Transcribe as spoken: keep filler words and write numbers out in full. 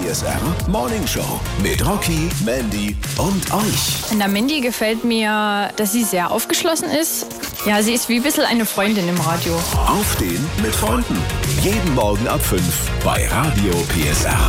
S R Morning Show mit Rocky, Mandy und euch. An der Mandy gefällt mir, dass sie sehr aufgeschlossen ist. Ja, sie ist wie ein bisschen eine Freundin im Radio. Aufstehen mit Freunden. Jeden Morgen ab fünf bei Radio P S R.